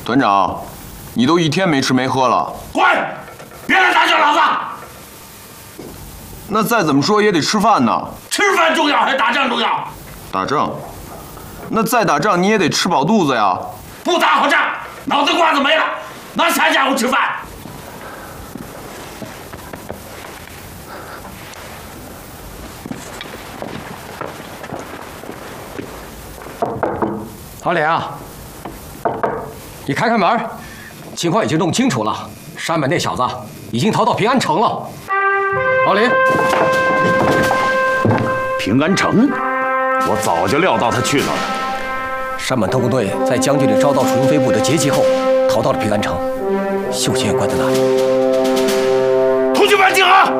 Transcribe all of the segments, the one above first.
团长，你都1天没吃没喝了。 滚！别来打搅老子！ 那再怎么说也得吃饭呢。 吃饭重要还是打仗重要？ 打仗？那再打仗你也得吃饱肚子呀。 不打好仗，脑袋瓜子没了，拿啥家伙吃饭？ 老李啊，你开开门，情况已经弄清楚了，山本那小子已经逃到平安城了。老李， 平安城，我早就料到他去那儿了。 山本特工队在将军里遭到楚云飞部的截击后，逃到了平安城，秀琴也关在那里。 同学们集合！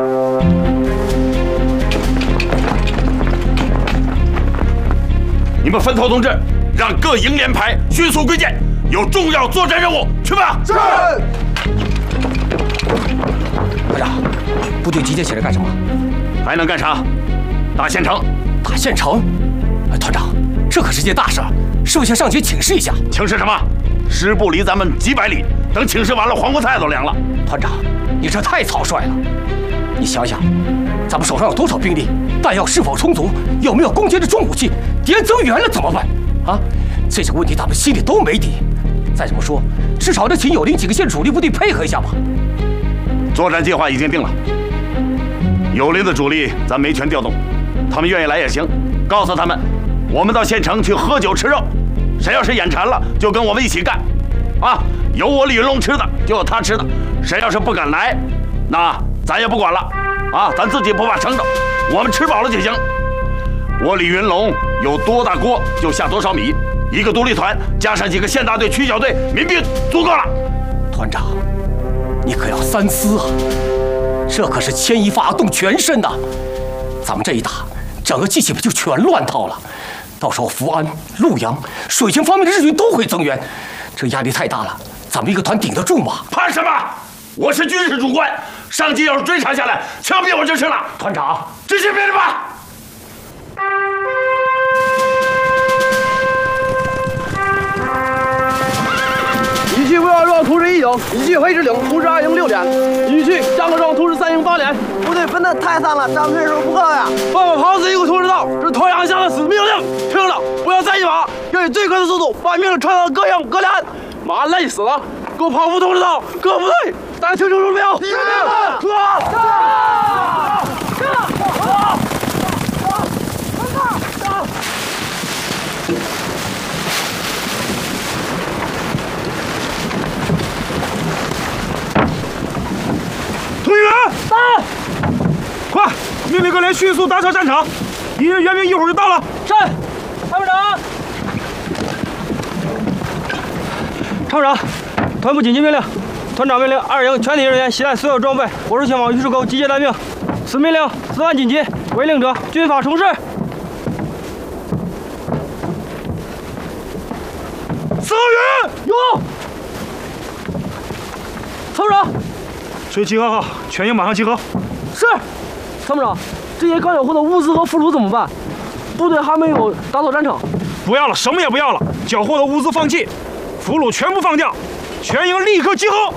你们分头同志，让各营连排迅速归建，有重要作战任务，去吧！是。 团长，部队集结起来干什么？ 还能干啥？打县城。 打县城？哎，团长，这可是件大事，是不是向上级请示一下？ 请示什么？师部离咱们几百里，等请示完了，黄瓜菜都凉了。 团长，你这太草率了。你想想，咱们手上有多少兵力，弹药是否充足，有没有攻坚的重武器，敌人增援了怎么办？啊，这些问题咱们心里都没底。再这么说，至少得请友邻几个县主力部队配合一下吧。 作战计划已经定了，友邻的主力咱没全调动，他们愿意来也行。告诉他们，我们到县城去喝酒吃肉，谁要是眼馋了，就跟我们一起干。啊，有我李云龙吃的，就有他吃的。谁要是不敢来，那咱也不管了。啊，咱自己不怕撑着，我们吃饱了就行。我李云龙有多大锅就下多少米，一个独立团加上几个县大队、区小队、民兵足够了。 团长，你可要三思啊！这可是牵一发动全身呐！咱们这一打，整个记起不就全乱套了？到时候福安、潞阳、水泉方面的日军都会增援，这压力太大了。咱们一个团顶得住吗？ 怕什么？我是军事主官，上级要是追查下来，枪毙我就是了。 团长， 执行命令吧。 一区魏万壮图示1营，一区黑石岭图示2营6点，一区张克壮图示3营8点。 部队分得太散了，咱们人手不够呀！ 放我炮子一个图示到，这是团长下的死命令，听了不要再一马，要以最快的速度把命令传到各营各连。妈累死了，给我跑副通知到，各部队，大家听清楚了没有？听明白了。 同学们，到！快，命令各连迅速搭车战场，敌人援兵一会儿就到了。 是，参谋长。参谋长，团部紧急命令，团长命令2营全体人员携带所有装备，火速前往榆树沟集结待命。此命令此案紧急，违令者军法从事。 司令员有。参谋长。 水集合好，全营马上集合。 是，参谋长，这些刚缴获的物资和俘虏怎么办？部队还没有打扫战场。 不要了，什么也不要了，缴获的物资放弃，俘虏全部放掉，全营立刻集合。